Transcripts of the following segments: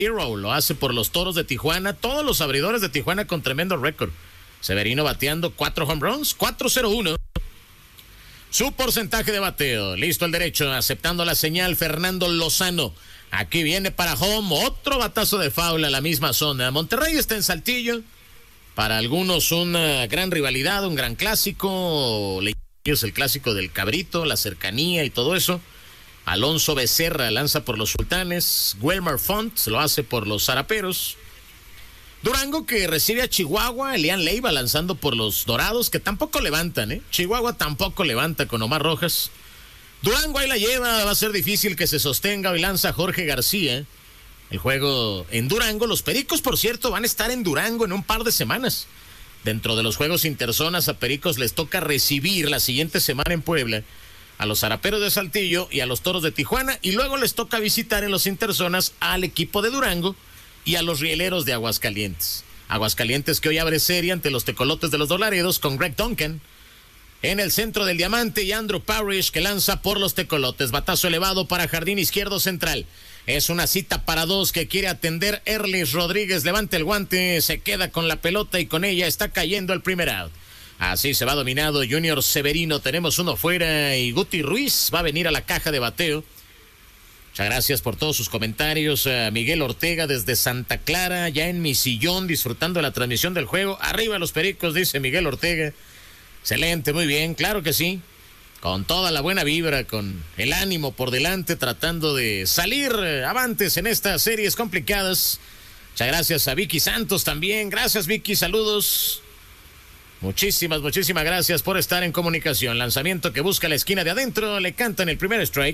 Hero, lo hace por los Toros de Tijuana. Todos los abridores de Tijuana con tremendo récord. Severino bateando 4 home runs, 4-0-1. Su porcentaje de bateo. Listo el derecho, aceptando la señal, Fernando Lozano. Aquí viene para home, otro batazo de foul a la misma zona. Monterrey está en Saltillo. Para algunos una gran rivalidad, un gran clásico. Es el clásico del Cabrito, la cercanía y todo eso. Alonso Becerra lanza por los Sultanes. Wilmer Font lo hace por los Zaraperos. Durango que recibe a Chihuahua. Elian Leiva lanzando por los Dorados, que tampoco levantan, Chihuahua tampoco levanta con Omar Rojas. Durango ahí la lleva, va a ser difícil que se sostenga. Hoy lanza Jorge García. El juego en Durango. Los Pericos, por cierto, van a estar en Durango en un par de semanas. Dentro de los juegos interzonas, a Pericos les toca recibir la siguiente semana en Puebla a los Zaraperos de Saltillo y a los Toros de Tijuana, y luego les toca visitar en los interzonas al equipo de Durango y a los Rieleros de Aguascalientes. Aguascalientes que hoy abre serie ante los Tecolotes de los Dolaredos con Greg Duncan en el centro del diamante y Andrew Parrish que lanza por los Tecolotes. Batazo elevado para jardín izquierdo central. Es una cita para dos que quiere atender Erlis Rodríguez. Levanta el guante, se queda con la pelota y con ella está cayendo el primer out. Así se va dominado Junior Severino. Tenemos uno fuera y Guti Ruiz va a venir a la caja de bateo. Muchas gracias por todos sus comentarios. Miguel Ortega desde Santa Clara, ya en mi sillón, disfrutando de la transmisión del juego. Arriba los Pericos, dice Miguel Ortega. Excelente, muy bien, claro que sí. Con toda la buena vibra, con el ánimo por delante, tratando de salir avantes en estas series complicadas. Muchas gracias a Vicky Santos también. Gracias, Vicky, saludos. Muchísimas gracias por estar en comunicación. Lanzamiento que busca la esquina de adentro, le cantan el primer strike.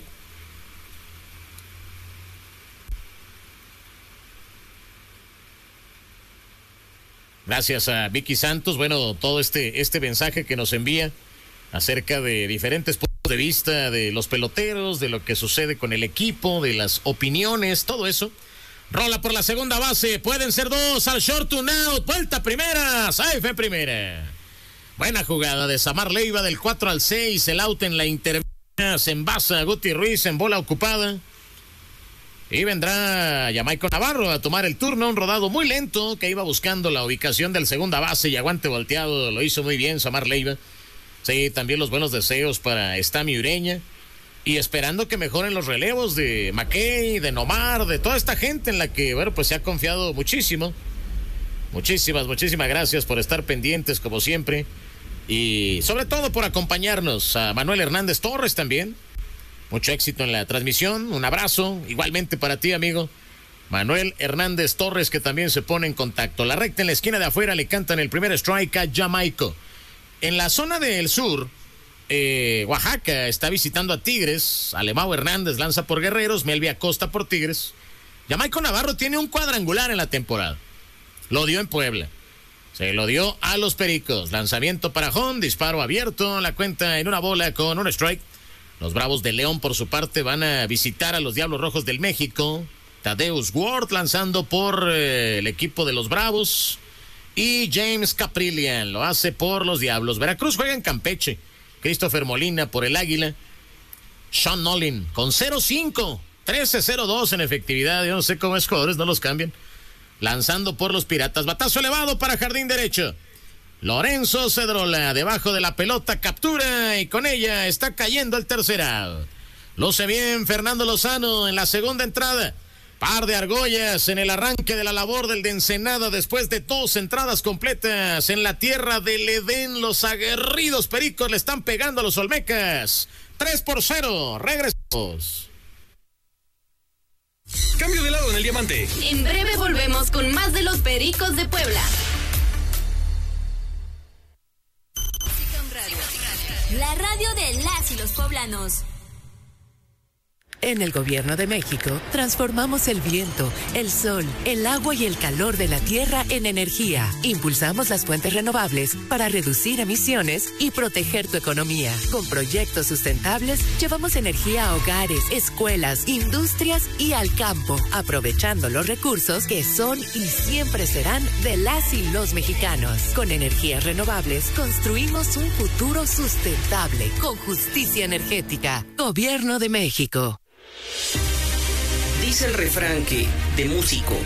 Gracias a Vicky Santos. Bueno, todo este mensaje que nos envía acerca de diferentes puntos de vista de los peloteros, de lo que sucede con el equipo, de las opiniones, todo eso. Rola por la segunda base, pueden ser dos, al short, un out, vuelta primera, safe en primera. Buena jugada de Samar Leiva del 4-6, el out en la intermedia, se envasa Guti Ruiz en bola ocupada. Y vendrá Jamaico Navarro a tomar el turno, un rodado muy lento que iba buscando la ubicación del segunda base y aguante volteado, lo hizo muy bien Samar Leiva. Sí, también los buenos deseos para Estami Ureña y esperando que mejoren los relevos de McKay, de Nomar, de toda esta gente en la que, bueno, pues se ha confiado muchísimo. Muchísimas gracias por estar pendientes como siempre y sobre todo por acompañarnos. A Manuel Hernández Torres también. Mucho éxito en la transmisión, un abrazo, igualmente para ti, amigo. Manuel Hernández Torres, que también se pone en contacto. La recta en la esquina de afuera le cantan el primer strike a Jamaico. En la zona del sur, Oaxaca está visitando a Tigres. Alemão Hernández lanza por Guerreros, Melvia Acosta por Tigres. Jamaico Navarro tiene un cuadrangular en la temporada. Lo dio en Puebla. Se lo dio a los Pericos. Lanzamiento para home, disparo abierto, la cuenta en una bola con un strike. Los Bravos de León, por su parte, van a visitar a los Diablos Rojos del México. Tadeusz Ward lanzando por el equipo de los Bravos. Y James Caprillian lo hace por los Diablos. Veracruz juega en Campeche. Christopher Molina por el Águila. Sean Nolin con 0-5. 13-0-2 en efectividad. Yo no sé cómo es, jugadores no los cambian. Lanzando por los Piratas. Batazo elevado para jardín derecho. Lorenzo Cedrola debajo de la pelota, captura y con ella está cayendo el tercer out. Luce bien Fernando Lozano en la segunda entrada. Par de argollas en el arranque de la labor del de Ensenada después de 2 entradas completas en la tierra del Edén. Los aguerridos Pericos le están pegando a los Olmecas. 3-0. Regresamos. Cambio de lado en el diamante. En breve volvemos con más de los Pericos de Puebla. La radio de las y los poblanos. En el Gobierno de México, transformamos el viento, el sol, el agua y el calor de la tierra en energía. Impulsamos las fuentes renovables para reducir emisiones y proteger tu economía. Con proyectos sustentables, llevamos energía a hogares, escuelas, industrias y al campo, aprovechando los recursos que son y siempre serán de las y los mexicanos. Con energías renovables, construimos un futuro sustentable, con justicia energética. Gobierno de México. Dice el refrán que de músico